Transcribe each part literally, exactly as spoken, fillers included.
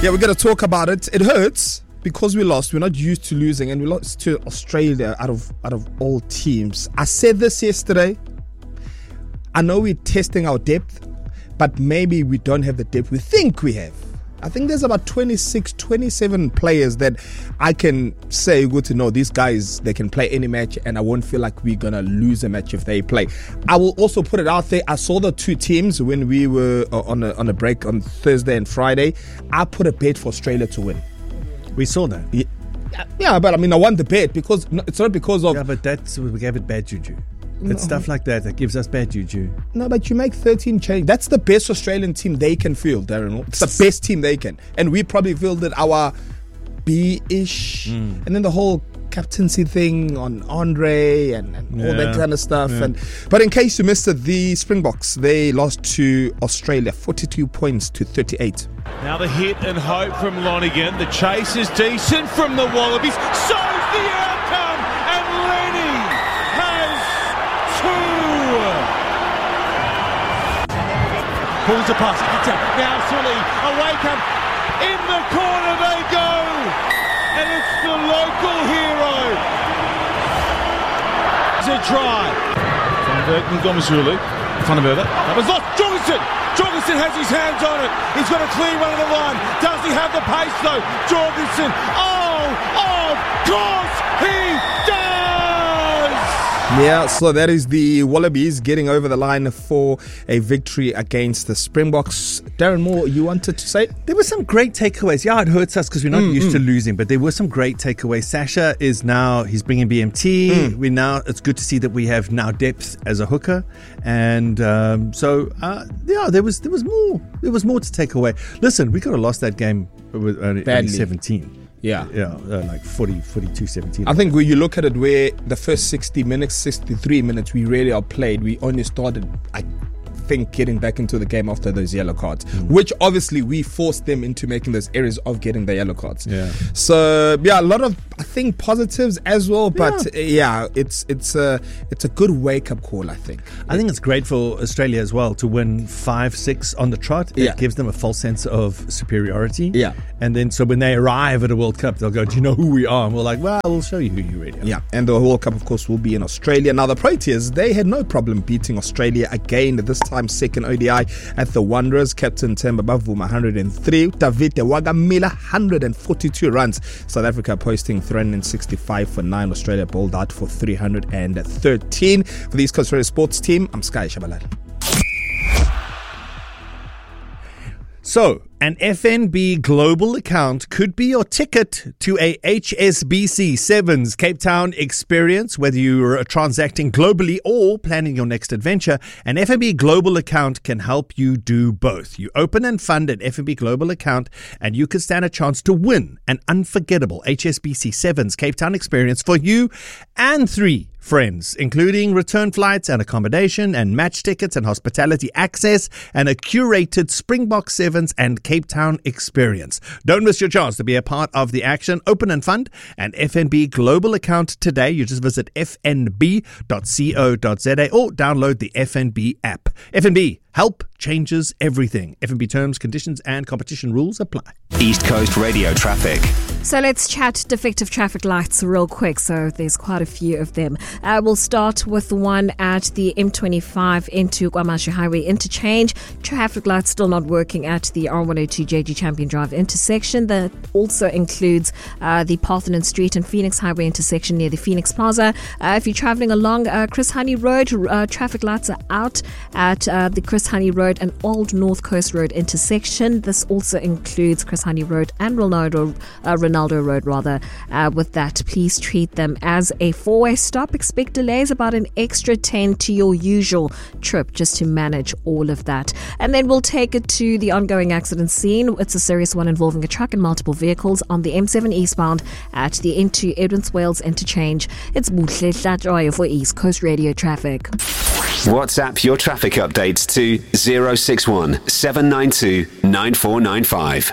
Yeah, we're going to talk about it. It hurts because we lost. We're not used to losing, and we lost to Australia out of out of all teams. I said this yesterday. I know we're testing our depth, but maybe we don't have the depth we think we have. I think there's about twenty-six, twenty-seven players that I can say, good to know, these guys, they can play any match and I won't feel like we're going to lose a match if they play. I will also put it out there. I saw the two teams when we were on a, on a break on Thursday and Friday. I put a bet for Australia to win. We saw that. Yeah, yeah, but I mean, I won the bet because it's not because of... Yeah, but that's, we gave it bad juju. It's no. Stuff like that that gives us bad juju. No, but you make thirteen change. That's the best Australian team they can field, Darren. It's the best team they can. And we probably fielded our B-ish. Mm. And then the whole captaincy thing on Andre and, and yeah. all that kind of stuff. Yeah. And But in case you missed it, the Springboks, they lost to Australia, forty-two points to thirty-eight. Now the hit and hope from Lonigan. The chase is decent from the Wallabies. So's the outcome. And Lenny has two. Pulls a pass. Now Sully. Away come. In the corner they go. And it's the local hero. It's a try. From Burton Gomezulu. Van der Merwe. That was lost. Jorgensen. Jorgensen has his hands on it. He's got a clean one on the line. Does he have the pace though? Jorgensen. Oh, of course he does. Yeah, so that is the Wallabies getting over the line for a victory against the Springboks. Darren Moore, you wanted to say? There were some great takeaways. Yeah, it hurts us because we're not mm, used mm. to losing, but there were some great takeaways. Sasha is now, he's bringing B M T. Mm. We now, it's good to see that we have now depth as a hooker. And um, so, uh, yeah, there was there was more. There was more to take away. Listen, we could have lost that game with only, only seventeen. Yeah, yeah, uh, like forty, forty-two, seventeen. I think when you look at it, where the first sixty minutes, sixty-three minutes, we really outplayed. We only started, I think, getting back into the game after those yellow cards, mm. which obviously we forced them into making those areas of getting the yellow cards. Yeah. So yeah, a lot of I think positives as well, but yeah, yeah it's it's a it's a good wake up call. I think. I think it's great for Australia as well to win five, six on the trot. It yeah. gives them a false sense of superiority. Yeah. And then so when they arrive at a World Cup, they'll go, "Do you know who we are?" And we're like, "Well, we'll show you who you really are." Yeah. And the World Cup, of course, will be in Australia. Now the Proteas, they had no problem beating Australia again. This time, second O D I at the Wanderers. Captain Themba Bavuma, one hundred three. David Wagamila, one hundred forty-two runs. South Africa posting three hundred sixty-five for nine. Australia bowled out for three hundred thirteen. For the East Coast Radio Sports team, I'm Sky Shabalala. So, an F N B global account could be your ticket to a H S B C Sevens Cape Town experience. Whether you are transacting globally or planning your next adventure, an F N B global account can help you do both. You open and fund an F N B global account and you can stand a chance to win an unforgettable H S B C Sevens Cape Town experience for you and three friends, including return flights and accommodation and match tickets and hospitality access and a curated Springbok Sevens and Cape Town experience. Don't miss your chance to be a part of the action. Open and fund an F N B global account today. You just visit f n b dot co dot z a or download the F N B app. F N B, help changes everything. F N B terms, conditions and competition rules apply. East Coast Radio traffic. So let's chat defective traffic lights real quick. So there's quite a few of them. Uh, we'll start with the one at the M twenty-five into KwaMashu Highway interchange. Traffic lights still not working at the R one oh two J G Champion Drive intersection. That also includes uh, the Parthenon Street and Phoenix Highway intersection near the Phoenix Plaza. Uh, if you're traveling along uh, Chris Honey Road, uh, traffic lights are out at uh, the Chris Honey Road and Old North Coast Road intersection. This also includes Chris Honey Road and Ronaldo, uh, Ronaldo Road rather. Uh, with that, please treat them as a four-way stop. Expect delays about an extra ten to your usual trip just to manage all of that. And then we'll take it to the ongoing accident scene. It's a serious one involving a truck and multiple vehicles on the M seven eastbound at the N two Edwards Wales interchange. It's Buhle Tlatroye for East Coast Radio Traffic. WhatsApp your traffic updates to zero six one seven nine two nine four nine five.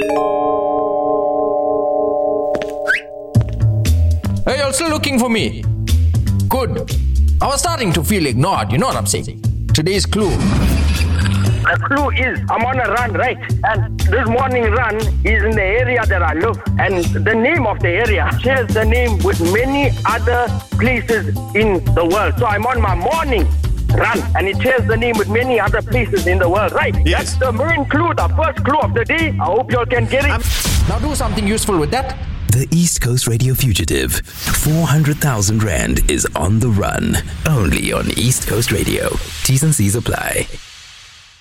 Hey, you're still looking for me? Good. I was starting to feel ignored, you know what I'm saying? Today's clue. The clue is I'm on a run, right? And this morning run is in the area that I live. And the name of the area shares the name with many other places in the world. So I'm on my morning run, and it shares the name with many other places in the world, right? Yes. That's the main clue, the first clue of the day. I hope you all can get it. Um, now do something useful with that. The East Coast Radio Fugitive. four hundred thousand Rand is on the run. Only on East Coast Radio. T's and C's apply.